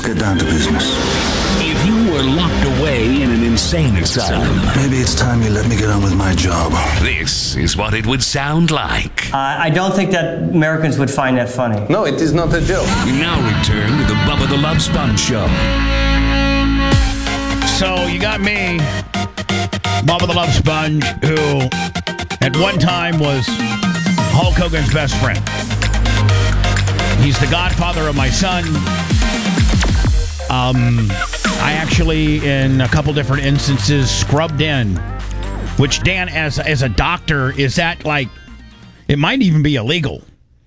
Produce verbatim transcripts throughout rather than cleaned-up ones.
get down to business. If you were locked away in an insane asylum, maybe it's time you let me get on with my job. This is what it would sound like. Uh, I don't think that Americans would find that funny. No, it is not a joke. We now return to the Bubba the Love Sponge Show. So you got me, Bubba the Love Sponge, who at one time was Hulk Hogan's best friend. He's the godfather of my son. Um, I actually, in a couple different instances, scrubbed in. Which, Dan, as as a doctor, is that like, it might even be illegal.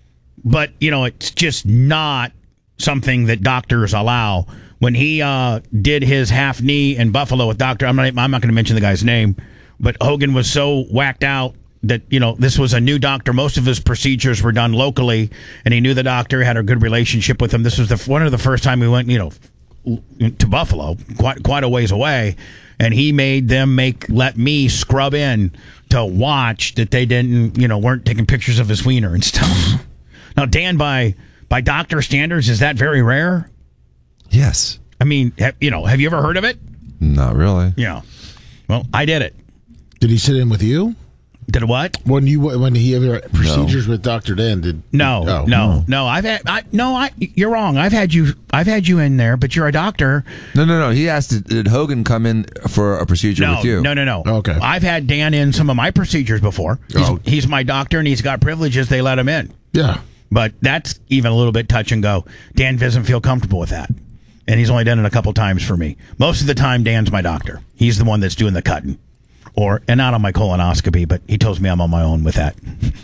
But, you know, it's just not something that doctors allow. When he uh, did his half knee in Buffalo with Doctor, I'm not, I'm not going to mention the guy's name, but Hogan was so whacked out that, you know, this was a new doctor. Most of his procedures were done locally, and he knew the doctor, had a good relationship with him. This was the one of the first time we went, you know, to Buffalo, quite quite a ways away, and he made them make let me scrub in to watch that they didn't, you know, weren't taking pictures of his wiener and stuff. Now, Dan, by by doctor standards, is that very rare? Yes. I mean, have, you know, have you ever heard of it? Not really. Yeah. Well, I did it. Did he sit in with you? Did what? When you when he had procedures no. with Doctor Dan? Did no, oh. no, no? I've had I, no. I you're wrong. I've had you. I've had you in there, but you're a doctor. No, no, no. He asked, did Hogan come in for a procedure no, with you? No, no, no. Okay. I've had Dan in some of my procedures before. He's, oh. he's my doctor, and he's got privileges. They let him in. Yeah. But that's even a little bit touch and go. Dan doesn't feel comfortable with that, and he's only done it a couple times for me. Most of the time, Dan's my doctor. He's the one that's doing the cutting. Or, and not on my colonoscopy, but he tells me I'm on my own with that.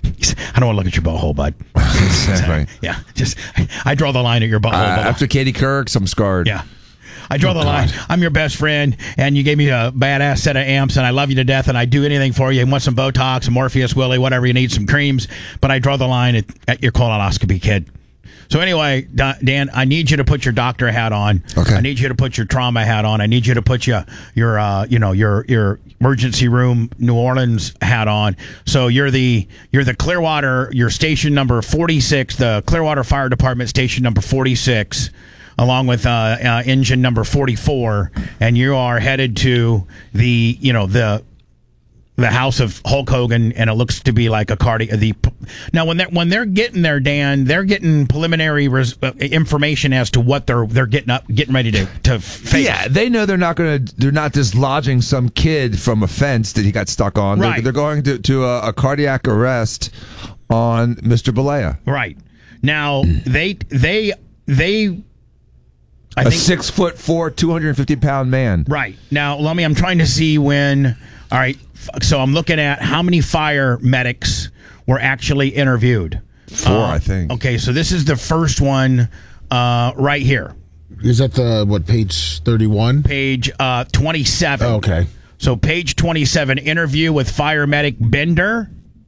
I don't want to look at your butthole, bud. Exactly. Yeah, just, I draw the line at your butthole. Uh, after Katie Couric, I'm scarred. Yeah. I draw oh, the God. line. I'm your best friend, and you gave me a badass set of amps, and I love you to death, and I'd do anything for you. You want some Botox, some Morpheus Willie, whatever you need, some creams, but I draw the line at, at your colonoscopy, kid. So anyway, Dan, I need you to put your doctor hat on. Okay. I need you to put your trauma hat on. I need you to put your your uh, you know your your emergency room New Orleans hat on. So you're the you're the Clearwater, your station number forty-six, the Clearwater Fire Department station number forty-six, along with uh, uh, engine number forty-four, and you are headed to the you know the. the house of Hulk Hogan, and it looks to be like a cardi. The now when they're when they're getting there, Dan, they're getting preliminary res, uh, information as to what they're they're getting up, getting ready to to face. Yeah, they know they're not going to. They're not dislodging some kid from a fence that he got stuck on. Right. They're, they're going to to a, a cardiac arrest on Mister Balea. Right. Now they they they. I a think, six foot four, two hundred fifty pound man. Right. Now, let me. I'm trying to see when. All right. So I'm looking at how many fire medics were actually interviewed. Four, uh, I think. Okay, so this is the first one uh, right here. Is that the, what, page thirty-one? Page uh, twenty-seven. Oh, okay. So page twenty-seven, interview with fire medic Bender,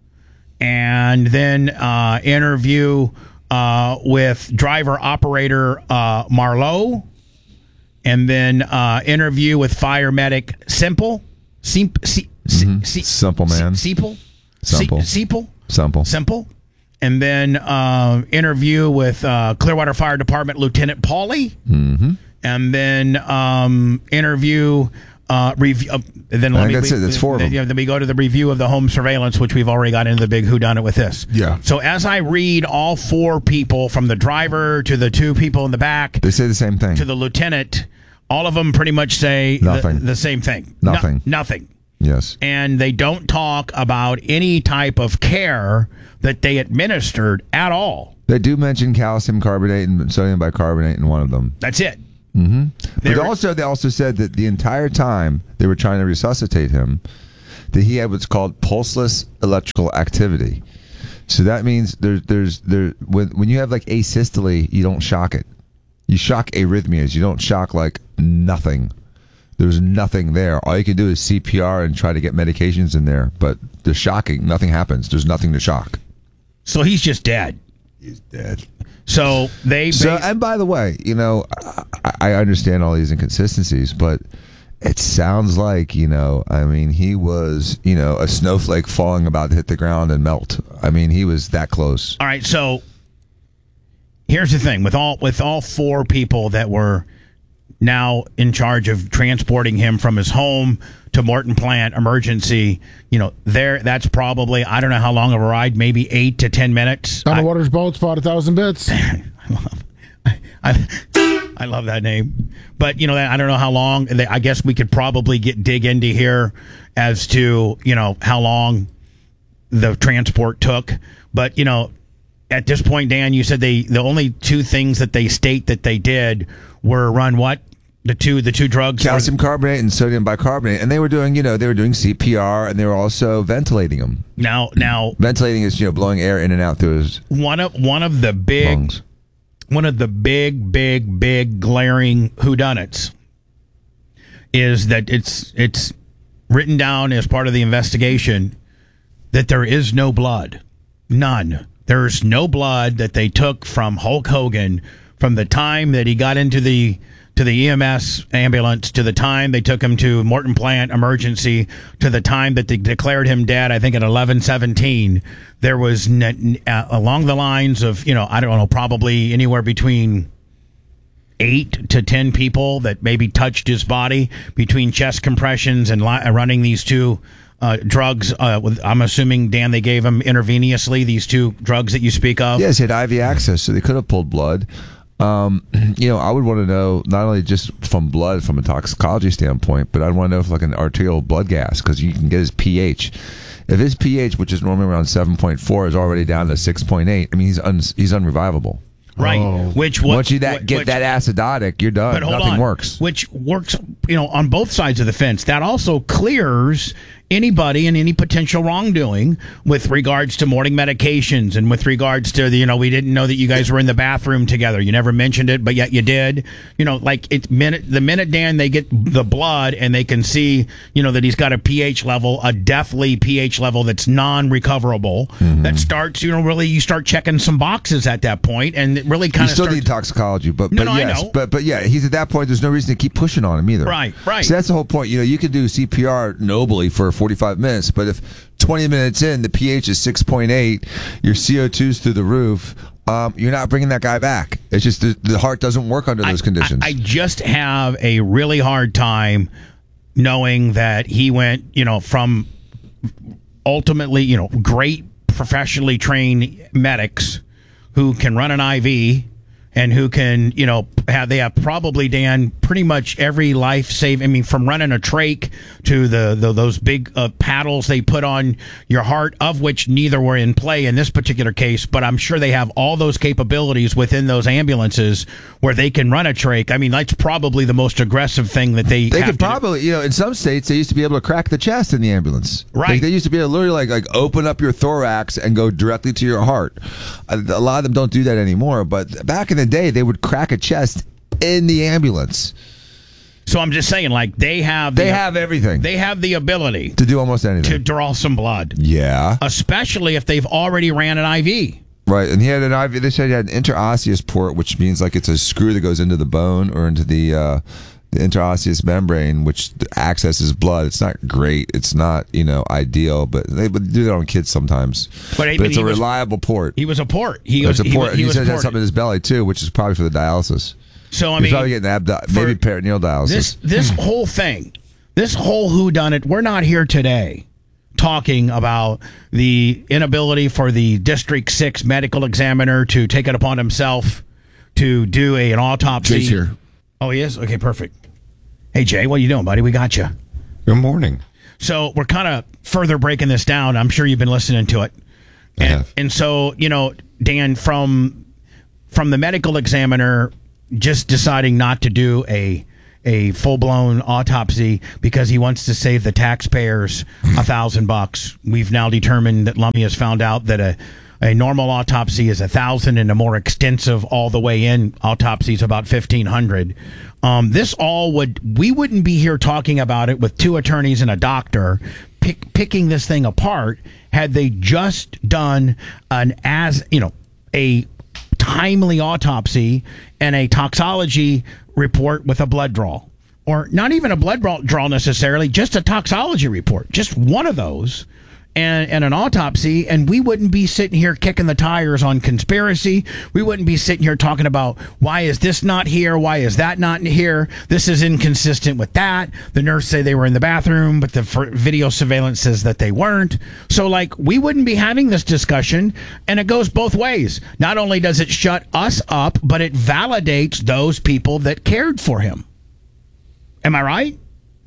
and then uh, interview uh, with driver operator uh, Marlowe, and then uh, interview with fire medic Simple. Simp, si, Mm-hmm. si, Simple man. Simple. Simple. Simple. Simple. Simple. And then uh, interview with uh, Clearwater Fire Department Lieutenant Pauly. Mm-hmm. And then um, interview. Uh, review. Uh, then I let think me, that's we, it. That's four of them. Yeah, then we go to the review of the home surveillance, which we've already got into the big whodunit with this. Yeah. So as I read all four people, from the driver to the two people in the back, They say the same thing. to the lieutenant, all of them pretty much say Nothing. The, the same thing. Nothing. No, nothing. Yes. And they don't talk about any type of care that they administered at all. They do mention calcium carbonate and sodium bicarbonate in one of them. That's it. Mm-hmm. But They were- also, they also said that the entire time they were trying to resuscitate him, that he had what's called pulseless electrical activity. So that means there's there's there when when you have like asystole, you don't shock it. You shock arrhythmias. You don't shock like nothing. There's nothing there. All you can do is C P R and try to get medications in there. But the shocking, nothing happens. There's nothing to shock. So he's just dead. He's dead. So they. So, ba- and by the way, you know, I, I understand all these inconsistencies, but it sounds like, you know, I mean, he was, you know, a snowflake falling about to hit the ground and melt. I mean, he was that close. all right. So here's the thing with all with all four people that were now in charge of transporting him from his home to Morton Plant Emergency. You know, there that's probably, I don't know how long of a ride, maybe eight to ten minutes. Don I- Waters boat, spot a thousand bits. I love, I, I, I love that name. But, you know, I don't know how long. I guess we could probably get dig into here as to, you know, how long the transport took. But, you know, at this point, Dan, you said they the only two things that they state that they did were run what? The two the two drugs? Calcium carbonate and sodium bicarbonate. And they were doing, you know, they were doing C P R, and they were also ventilating him. Now, now, Ventilating is, you know, blowing air in and out through his one of one of the big lungs. one of the big, big, big glaring whodunits is that it's it's written down as part of the investigation that there is no blood. None. There's no blood that they took from Hulk Hogan from the time that he got into the to the E M S ambulance to the time they took him to Morton Plant Emergency to the time that they declared him dead, I think at eleven seventeen. There was n- uh, along the lines of, you know, I don't know, probably anywhere between eight to ten people that maybe touched his body between chest compressions and li- running these two uh, drugs. Uh, with, I'm assuming, Dan, they gave him intravenously, these two drugs that you speak of. Yes, he had I V access, so they could have pulled blood. Um, you know, I would want to know not only just from blood, from a toxicology standpoint, but I'd want to know if like an arterial blood gas, because you can get his pH. If his pH, which is normally around seven point four, is already down to six point eight, I mean, he's un- he's unrevivable. Right. Oh. Which what, Once you that what- get which, that acidotic, you're done. but hold Nothing on. works. Which works, you know, on both sides of the fence. That also clears anybody and any potential wrongdoing with regards to morning medications and with regards to the, you know, we didn't know that you guys were in the bathroom together. You never mentioned it, but yet you did. You know, like it's minute the minute, Dan, they get the blood and they can see, you know, that he's got a pH level, a deathly pH level that's non-recoverable. Mm-hmm. That starts, you know, really you start checking some boxes at that point, and it really You kind of still starts. need toxicology, but No, but no, I yes, know. but but yeah, he's at that point. There's no reason to keep pushing on him either. Right, right. So that's the whole point. You know, you could do C P R nobly for forty-five minutes, but if twenty minutes in the pH is six point eight, your C O two's through the roof, um, you're not bringing that guy back. It's just the, the heart doesn't work under those I- conditions. I, I just have a really hard time knowing that he went, you know, from ultimately, you know, great professionally trained medics who can run an I V and who can, you know, have they have probably, Dan, pretty much every life save. I mean, from running a trach to the, the those big uh, paddles they put on your heart, of which neither were in play in this particular case. But I'm sure they have all those capabilities within those ambulances where they can run a trach. I mean, that's probably the most aggressive thing that they. They have could to do. probably, you know, in some states, they used to be able to crack the chest in the ambulance. Right. Like, they used to be able to literally like, like open up your thorax and go directly to your heart. A, a lot of them don't do that anymore, but back in the day, they would crack a chest in the ambulance. So I'm just saying, like they have, They the, have everything they have the ability to do almost anything. to draw some blood, yeah. especially if they've already ran an I V. Right, and he had an I V. They said he had an interosseous port, which means like it's a screw that goes into the bone or into the uh, the interosseous membrane, which accesses blood. It's not great. It's not, you know, ideal, but they would do that on kids sometimes. But, I But mean, it's a he was- reliable port. He was a port. He It's was a he port. was- he He was said he had ported. something in his belly too, which is probably for the dialysis. So I He's mean, probably getting abdo- for- maybe peritoneal dialysis. this this whole thing, this whole whodunit, we're not here today talking about the inability for the District Six medical examiner to take it upon himself to do a, an autopsy. Jay's here. Oh, he is? Okay, perfect. Hey, Jay, what are you doing, buddy? We got you. Good morning. So we're kind of further breaking this down. I'm sure you've been listening to it. I And, have. and so, you know, Dan, from from the medical examiner just deciding not to do a a full blown autopsy because he wants to save the taxpayers a thousand bucks. We've now determined that Lummy has found out that a a normal autopsy is a thousand, and a more extensive, all the way in autopsy is about fifteen hundred. Um, this all would we wouldn't be here talking about it with two attorneys and a doctor pick, picking this thing apart had they just done an as you know a timely autopsy and a toxology report with a blood draw, or not even a blood draw draw necessarily, just a toxology report, just one of those. and, and an autopsy, and we wouldn't be sitting here kicking the tires on conspiracy. We wouldn't be sitting here talking about why is this not here? Why is that not here? This is inconsistent with that. The nurse say they were in the bathroom, but the f- video surveillance says that they weren't. So, like, we wouldn't be having this discussion, and it goes both ways. Not only does it shut us up, but it validates those people that cared for him. Am I right?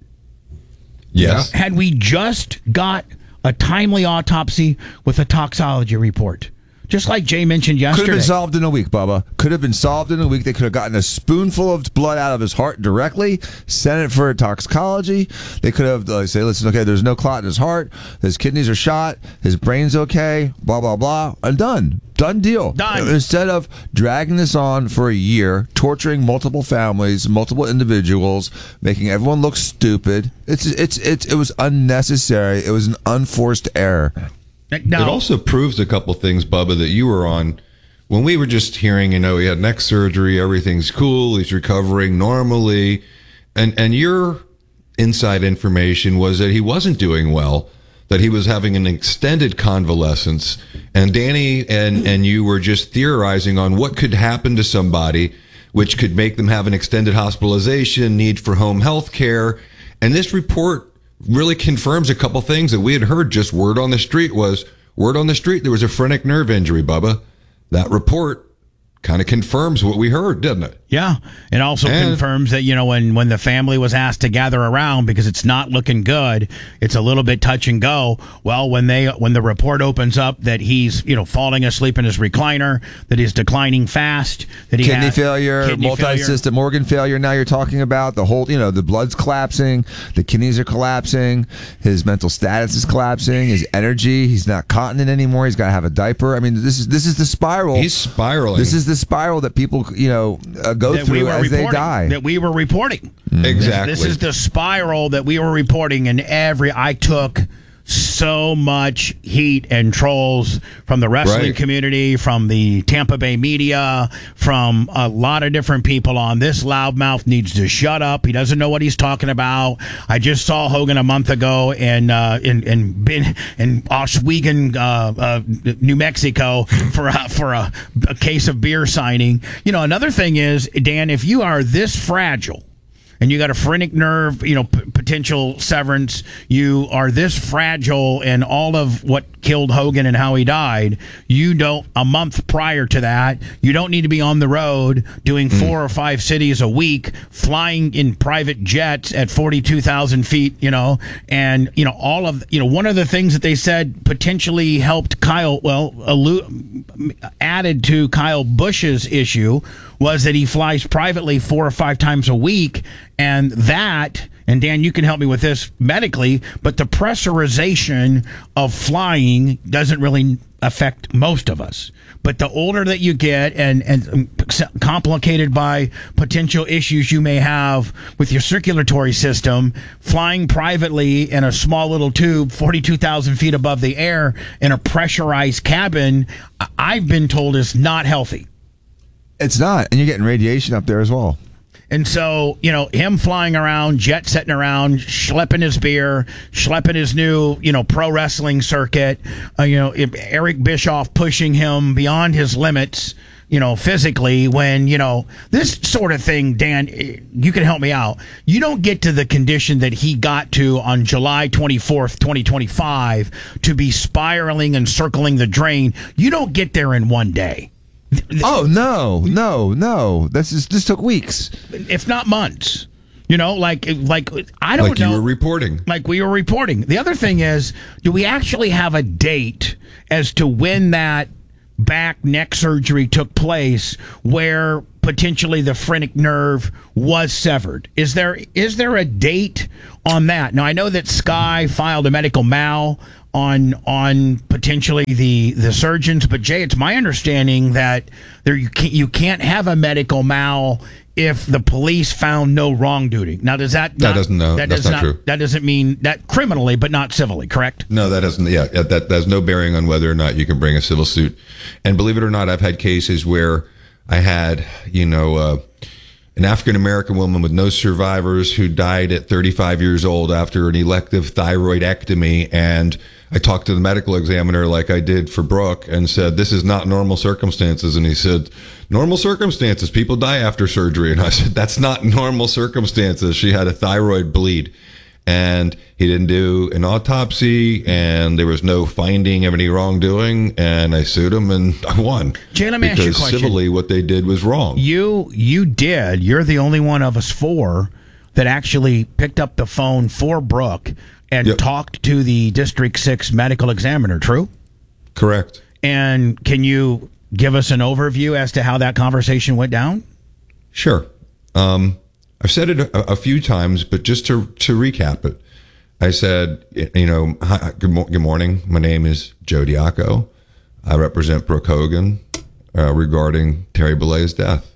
Yes. Had we just got a timely autopsy with a toxology report, just like Jay mentioned yesterday. Could have been solved in a week, Bubba. Could have been solved in a week. They could have gotten a spoonful of blood out of his heart directly, sent it for a toxicology. They could have like, say, listen, okay, there's no clot in his heart. His kidneys are shot. His brain's okay. Blah, blah, blah. And done. Done deal. Done. Instead of dragging this on for a year, torturing multiple families, multiple individuals, making everyone look stupid. It's it's it's it was unnecessary. It was an unforced error. No. It also proves a couple things, Bubba, that you were on when we were just hearing, you know, he had neck surgery, everything's cool, he's recovering normally, and and your inside information was that he wasn't doing well, that he was having an extended convalescence, and Danny and and you were just theorizing on what could happen to somebody, which could make them have an extended hospitalization, need for home health care, and this report really confirms a couple things that we had heard. Just word on the street was word on the street there was a phrenic nerve injury, Bubba. That report kind of confirms what we heard, doesn't it? Yeah. It also And- confirms that, you know, when, when the family was asked to gather around because it's not looking good, it's a little bit touch and go. Well, when they when the report opens up that he's, you know, falling asleep in his recliner, that he's declining fast, that he Kidney has failure, kidney multi-system organ failure. Now you're talking about the whole, you know, the blood's collapsing, the kidneys are collapsing, his mental status is collapsing, his energy, he's not continent anymore. He's got to have a diaper. I mean, this is this is the spiral. He's spiraling. This is the spiral that people, you know, uh, go that through we were as reporting, they die. that we were reporting. Exactly. This is the spiral that we were reporting, and every I took so much heat and trolls from the wrestling Right. community, from the Tampa Bay media, from a lot of different people on this loudmouth needs to shut up. He doesn't know what he's talking about. I just saw Hogan a month ago in uh, in in in, in Oswego, uh, uh, New Mexico, for a, for a, a case of beer signing. You know, another thing is, Dan, if you are this fragile, and you got a phrenic nerve, you know, p- potential severance, you are this fragile, and all of what killed Hogan and how he died, you don't, a month prior to that, you don't need to be on the road doing four or five cities a week, flying in private jets at forty-two thousand feet, you know, and, you know, all of, you know, one of the things that they said potentially helped Kyle, well, allu- added to Kyle Busch's issue was that he flies privately four or five times a week, and that, and Dan, you can help me with this medically, but the pressurization of flying doesn't really affect most of us. But the older that you get, and, and complicated by potential issues you may have with your circulatory system, flying privately in a small little tube, forty-two thousand feet above the air, in a pressurized cabin, I've been told is not healthy. It's not, and you're getting radiation up there as well. And so, you know, him flying around, jet setting around, schlepping his beer, schlepping his new, you know, pro wrestling circuit, uh, you know, Eric Bischoff pushing him beyond his limits, you know, physically, when, you know, this sort of thing, Dan, you can help me out. You don't get to the condition that he got to on July twenty-fourth, twenty twenty-five, to be spiraling and circling the drain. You don't get there in one day. Oh, no, no, no. This is this took weeks. If not months. You know, like, like I don't like know. you were reporting. Like we were reporting. The other thing is, do we actually have a date as to when that back neck surgery took place where potentially the phrenic nerve was severed? Is there is there a date on that? Now, I know that Sky filed a medical mal on on potentially the the surgeons, but Jay, it's my understanding that there you can't, you can't have a medical mal if the police found no wrongdoing. Now, does that That not, doesn't know. that That's does not true. That doesn't mean that criminally, but not civilly, correct? No, that doesn't. Yeah, that, that has no bearing on whether or not you can bring a civil suit. And believe it or not, I've had cases where I had, you know, uh, an African American woman with no survivors who died at thirty-five years old after an elective thyroidectomy. And I talked to the medical examiner like I did for Brooke and said, this is not normal circumstances. And he said, normal circumstances, people die after surgery. And I said, that's not normal circumstances. She had a thyroid bleed. And he didn't do an autopsy, and there was no finding of any wrongdoing. And I sued him, and I won. Jay, let me ask you a because question. civilly, what they did was wrong. You you did. You're the only one of us four that actually picked up the phone for Brooke and Yep. talked to the District Six medical examiner. True. Correct. And can you give us an overview as to how that conversation went down? Sure. Um, I've said it a, a few times, but just to to recap it, I said, you know, hi, good, mo- good morning. My name is Joe Diaco. I represent Brooke Hogan uh, regarding Terry Bollea's death.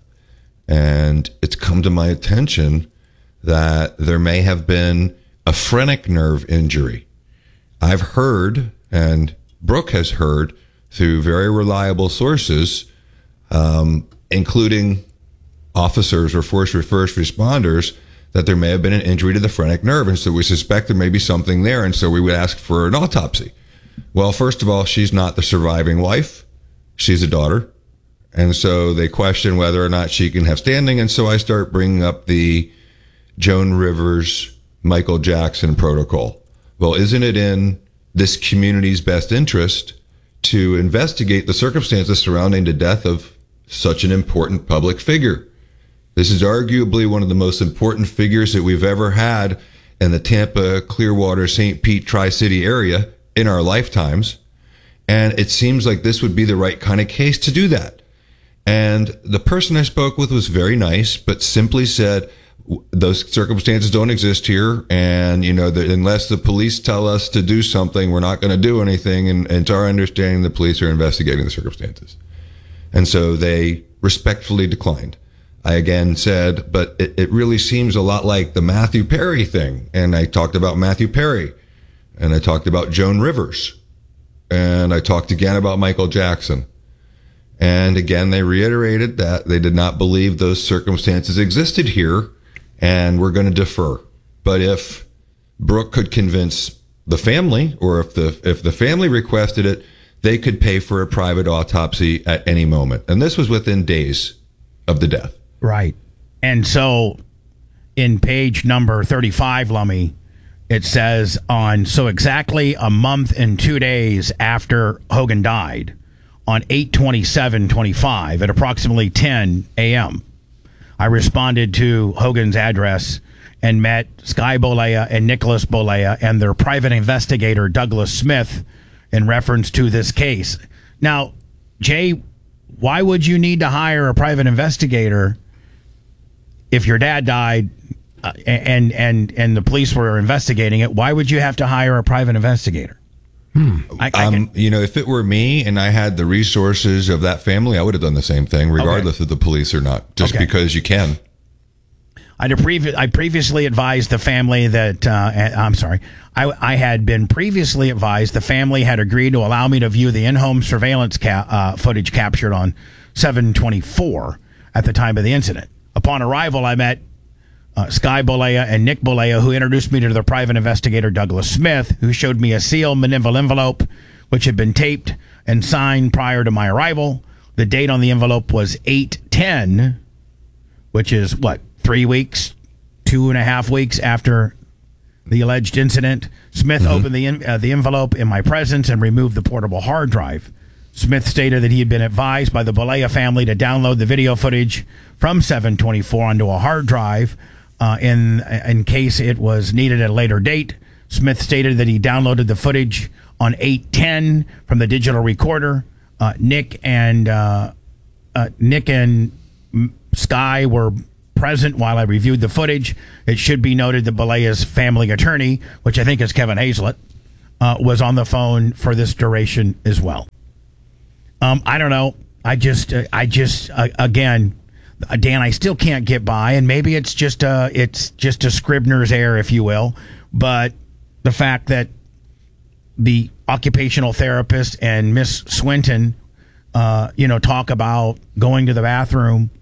And it's come to my attention that there may have been a phrenic nerve injury. I've heard, and Brooke has heard through very reliable sources, um, including officers or first first responders, that there may have been an injury to the phrenic nerve. And so we suspect there may be something there. And so we would ask for an autopsy. Well, first of all, she's not the surviving wife. She's a daughter. And so they question whether or not she can have standing. And so I start bringing up the Joan Rivers, Michael Jackson protocol. Well, isn't it in this community's best interest to investigate the circumstances surrounding the death of such an important public figure? This is arguably one of the most important figures that we've ever had in the Tampa, Clearwater, Saint Pete, Tri-City area in our lifetimes. And it seems like this would be the right kind of case to do that. And the person I spoke with was very nice, but simply said, those circumstances don't exist here. And, you know, that unless the police tell us to do something, we're not going to do anything. And, and it's our understanding the police are investigating the circumstances. And so they respectfully declined. I again said, but it, it really seems a lot like the Matthew Perry thing. And I talked about Matthew Perry. And I talked about Joan Rivers. And I talked again about Michael Jackson. And again, they reiterated that they did not believe those circumstances existed here, and we're going to defer. But if Brooke could convince the family, or if the if the family requested it, they could pay for a private autopsy at any moment. And this was within days of the death. Right. And so in page number thirty-five, Lummy, it says on, so exactly a month and two days after Hogan died, on eight twenty-seven twenty-five at approximately ten a.m., I responded to Hogan's address and met Sky Bollea and Nicholas Bollea and their private investigator, Douglas Smith, in reference to this case. Now, Jay, why would you need to hire a private investigator if your dad died uh, and and and the police were investigating it? Why would you have to hire a private investigator? Hmm. I, I um, you know, if it were me and I had the resources of that family, I would have done the same thing, regardless okay. of the police or not, just okay. because you can. I'd previ- I previously advised the family that, uh, I'm sorry, I, I had been previously advised the family had agreed to allow me to view the in-home surveillance ca- uh, footage captured on seven twenty-four at the time of the incident. Upon arrival, I met Uh, Sky Bollea and Nick Bollea, who introduced me to their private investigator, Douglas Smith, who showed me a sealed manila envelope, which had been taped and signed prior to my arrival. The date on the envelope was eight ten, which is, what, three weeks, two and a half weeks after the alleged incident. Smith mm-hmm. opened the, in, uh, the envelope in my presence and removed the portable hard drive. Smith stated that he had been advised by the Bollea family to download the video footage from seven twenty-four onto a hard drive, Uh, in in case it was needed at a later date. Smith stated that he downloaded the footage on eight ten from the digital recorder. Uh, Nick and uh, uh, Nick and Sky were present while I reviewed the footage. It should be noted that Bollea's family attorney, which I think is Kevin Hazlett, uh, was on the phone for this duration as well. Um, I don't know. I just, uh, I just, uh, again. Dan, I still can't get by, and maybe it's just a it's just a Scribner's error, if you will. But the fact that the occupational therapist and Miss Swinton, uh, you know, talk about going to the bathroom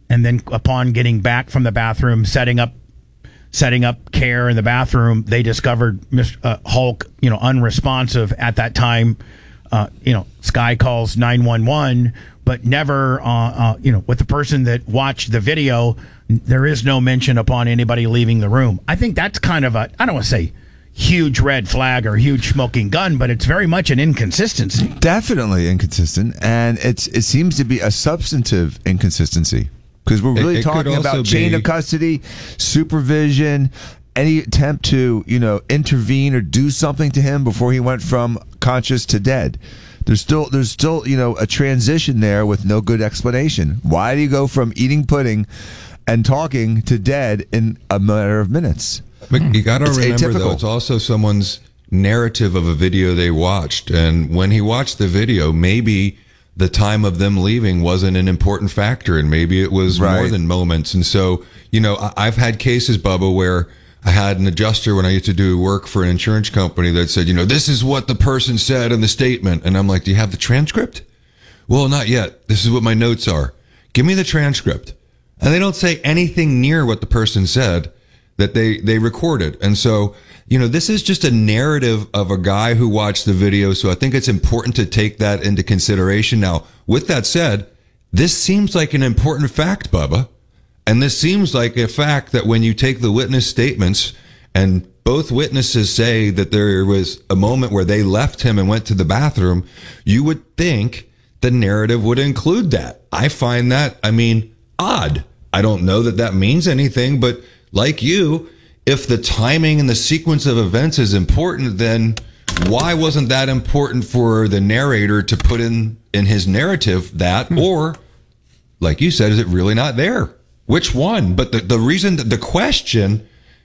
and then upon getting back from the bathroom, setting up setting up care in the bathroom, they discovered Mister Uh, Hulk, you know, unresponsive at that time. Uh, you know, Sky calls nine one one, but never, uh, uh, you know, with the person that watched the video, there is no mention upon anybody leaving the room. I think that's kind of a, I don't want to say huge red flag or huge smoking gun, but it's very much an inconsistency. Definitely inconsistent, and it's it seems to be a substantive inconsistency because we're really It- it could talking also about chain be- of custody, supervision, any attempt to you know intervene or do something to him before he went from conscious to dead. There's still there's still you know a transition there with no good explanation. Why do you go from eating pudding and talking to dead in a matter of minutes? But you got to It's remember, though, atypical. it's also someone's narrative of a video they watched. And when he watched the video, maybe the time of them leaving wasn't an important factor. And maybe it was more Right. than moments. And so, you know, I- I've had cases, Bubba, where I had an adjuster when I used to do work for an insurance company that said, you know, this is what the person said in the statement. And I'm like, do you have the transcript? Well, not yet. This is what my notes are. Give me the transcript. And they don't say anything near what the person said that they, they recorded. And so, you know, this is just a narrative of a guy who watched the video. So I think it's important to take that into consideration. Now, with that said, this seems like an important fact, Bubba. And this seems like a fact that when you take the witness statements and both witnesses say that there was a moment where they left him and went to the bathroom, you would think the narrative would include that. I find that, I mean, odd. I don't know that that means anything, but like you, if the timing and the sequence of events is important, then why wasn't that important for the narrator to put in in his narrative that, or like you said, is it really not there? Which one? But the, the reason that the question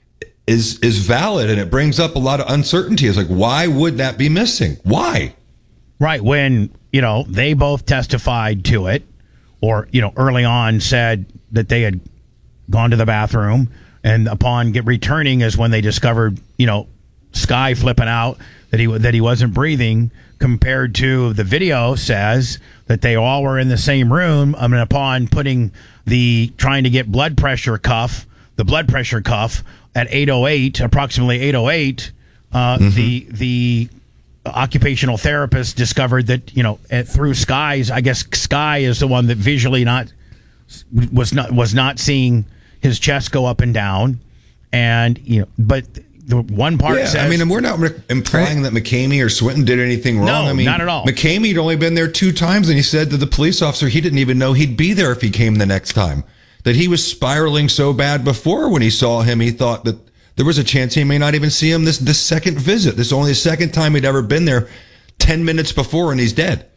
is is valid and it brings up a lot of uncertainty is like, why would that be missing? Why? Right, when, you know, they both testified to it, or, you know, early on said that they had gone to the bathroom, and upon get returning is when they discovered, you know, Sky flipping out that he that he wasn't breathing, compared to the video says that they all were in the same room. I mean, upon putting the trying to get blood pressure cuff, the blood pressure cuff at eight oh eight, approximately eight oh eight, uh, mm-hmm. the the occupational therapist discovered that, you know, at, through Sky's, I guess Sky is the one that visually not was not was not seeing his chest go up and down, and you know, but the one part yeah, says, I mean, and we're not implying that McCamey or Swinton did anything wrong. No, I mean, not at all. McCamey had only been there two times, and he said to the police officer he didn't even know he'd be there if he came the next time. That he was spiraling so bad before when he saw him, he thought that there was a chance he may not even see him this this second visit. This is only the second time he'd ever been there, ten minutes before, and he's dead.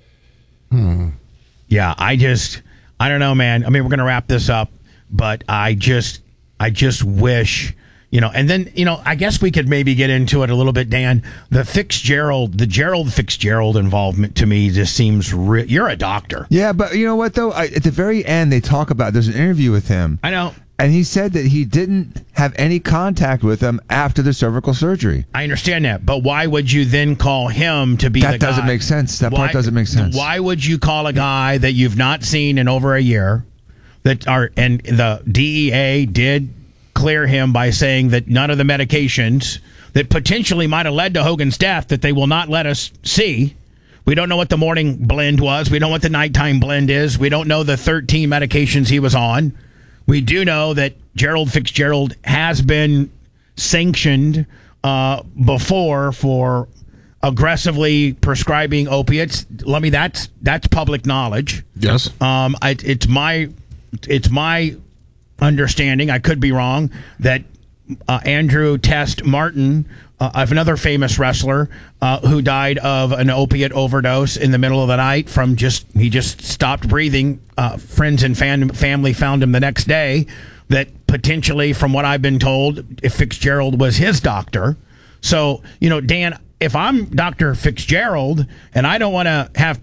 Hmm. Yeah, I just, I don't know, man. I mean, we're gonna wrap this up, but I just, I just wish. You know, and then, you know, I guess we could maybe get into it a little bit, Dan. The Fitzgerald, the Gerald Fitzgerald involvement to me just seems re- you're a doctor. Yeah, but you know what, though? I, at the very end, they talk about, there's an interview with him. I know. And he said that he didn't have any contact with him after the cervical surgery. I understand that, but why would you then call him to be that the guy? That doesn't make sense. That why, part doesn't make sense. Why would you call a guy that you've not seen in over a year, that are, and the D E A did clear him by saying that none of the medications that potentially might have led to Hogan's death that they will not let us see. We don't know what the morning blend was. We don't know what the nighttime blend is. We don't know the thirteen medications he was on. We do know that Gerald Fitzgerald has been sanctioned uh, before for aggressively prescribing opiates. Let me, that's that's public knowledge. Yes. Um, I, it's my it's my understanding, I could be wrong, that uh, Andrew Test Martin, uh, of another famous wrestler uh, who died of an opiate overdose in the middle of the night from just, he just stopped breathing. Uh, friends and fan, family found him the next day. That potentially, from what I've been told, if Fitzgerald was his doctor. So, you know, Dan, if I'm Doctor Fitzgerald and I don't want to have